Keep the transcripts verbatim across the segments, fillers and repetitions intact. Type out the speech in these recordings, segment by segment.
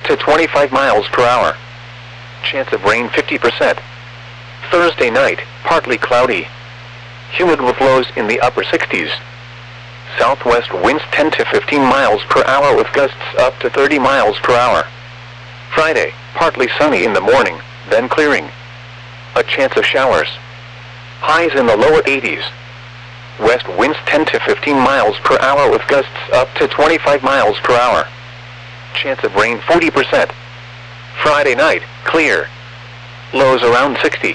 to twenty-five miles per hour. Chance of rain fifty percent. Thursday night, partly cloudy. Humid with lows in the upper sixties. Southwest winds ten to fifteen miles per hour with gusts up to thirty miles per hour. Friday, partly sunny in the morning, then clearing. A chance of showers. Highs in the lower eighties. West winds ten to fifteen miles per hour with gusts up to twenty-five miles per hour. Chance of rain forty percent. Friday night, clear. Lows around sixty.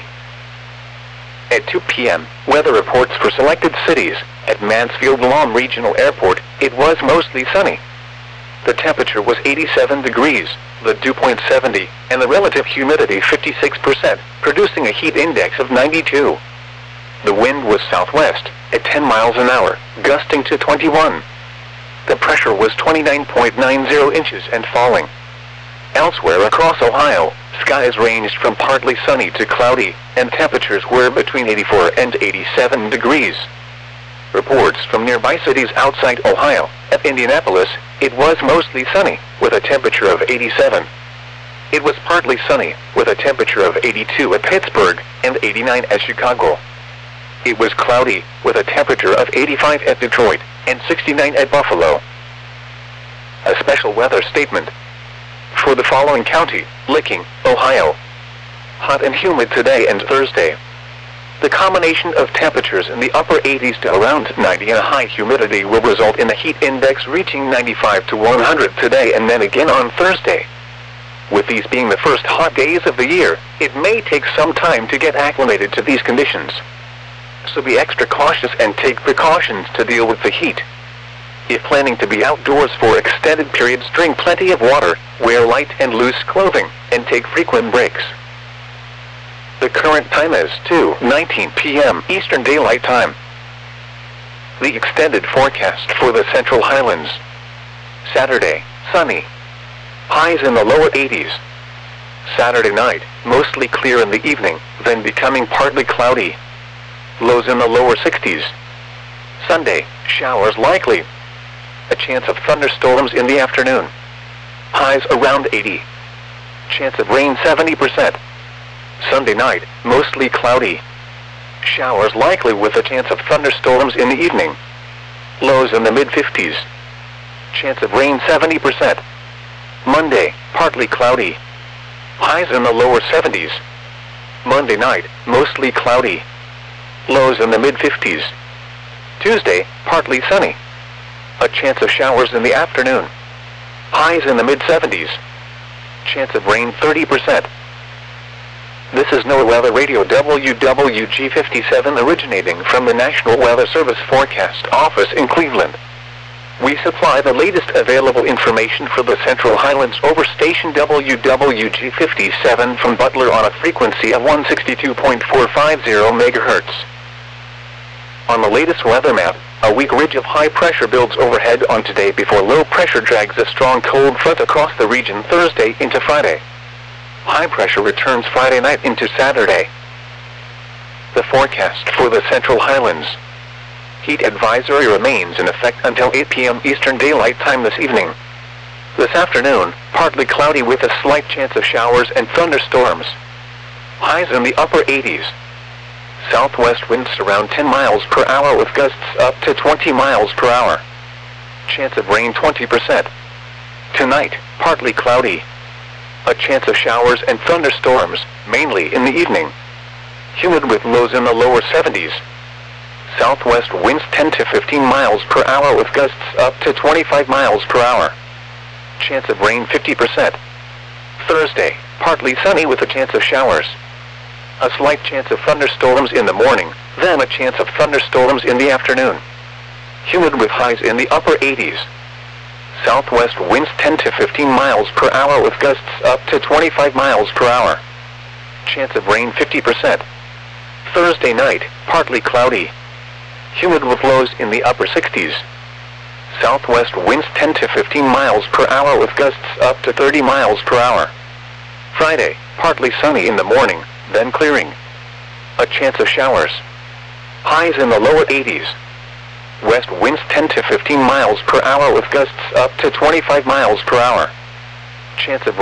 At two p m, weather reports for selected cities. At Mansfield-Lam Regional Airport, it was mostly sunny. The temperature was eighty-seven degrees, the dew point seventy, and the relative humidity fifty-six percent, producing a heat index of ninety-two. The wind was southwest, at ten miles an hour, gusting to twenty-one. The pressure was twenty-nine point nine zero inches and falling. Elsewhere across Ohio, skies ranged from partly sunny to cloudy, and temperatures were between eighty-four and eighty-seven degrees. Reports from nearby cities outside Ohio. At Indianapolis, it was mostly sunny, with a temperature of eighty-seven. It was partly sunny, with a temperature of eighty-two at Pittsburgh, and eighty-nine at Chicago. It was cloudy, with a temperature of eighty-five at Detroit, and sixty-nine at Buffalo. A special weather statement. For the following county, Licking, Ohio. Hot and humid today and Thursday. The combination of temperatures in the upper eighties to around ninety and a high humidity will result in a heat index reaching ninety-five to one hundred today and then again on Thursday. With these being the first hot days of the year, it may take some time to get acclimated to these conditions. So be extra cautious and take precautions to deal with the heat. If planning to be outdoors for extended periods, drink plenty of water, wear light and loose clothing, and take frequent breaks. The current time is two nineteen p m Eastern Daylight Time. The extended forecast for the Central Highlands. Saturday, sunny. Highs in the lower eighties. Saturday night, mostly clear in the evening, then becoming partly cloudy. Lows in the lower sixties. Sunday, showers likely. A chance of thunderstorms in the afternoon. Highs around eighty. Chance of rain seventy percent. Sunday night, mostly cloudy. Showers likely with a chance of thunderstorms in the evening. Lows in the mid fifties. Chance of rain seventy percent. Monday, partly cloudy. Highs in the lower seventies. Monday night, mostly cloudy. Lows in the mid fifties. Tuesday, partly sunny. A chance of showers in the afternoon. Highs in the mid seventies. Chance of rain thirty percent. This is NOAA Weather Radio W W G fifty-seven originating from the National Weather Service Forecast Office in Cleveland. We supply the latest available information for the Central Highlands over station W W G fifty-seven from Butler on a frequency of one sixty-two point four five zero megahertz. On the latest weather map, a weak ridge of high pressure builds overhead on today before low pressure drags a strong cold front across the region Thursday into Friday. High pressure returns Friday night into Saturday. The forecast for the Central Highlands. Heat advisory remains in effect until eight p m Eastern Daylight Time this evening. This afternoon, partly cloudy with a slight chance of showers and thunderstorms. Highs in the upper eighties. Southwest winds around ten miles per hour with gusts up to twenty miles per hour. Chance of rain twenty percent. Tonight, partly cloudy. A chance of showers and thunderstorms, mainly in the evening. Humid with lows in the lower seventies. Southwest winds ten to fifteen miles per hour with gusts up to twenty-five miles per hour. Chance of rain fifty percent. Thursday, partly sunny with a chance of showers. A slight chance of thunderstorms in the morning, then a chance of thunderstorms in the afternoon. Humid with highs in the upper eighties. Southwest winds ten to fifteen miles per hour with gusts up to twenty-five miles per hour. Chance of rain fifty percent. Thursday night, partly cloudy. Humid with lows in the upper sixties. Southwest winds ten to fifteen miles per hour with gusts up to thirty miles per hour. Friday, partly sunny in the morning, then clearing. A chance of showers. Highs in the lower eighties. West winds ten to fifteen miles per hour with gusts up to twenty-five miles per hour. Chance of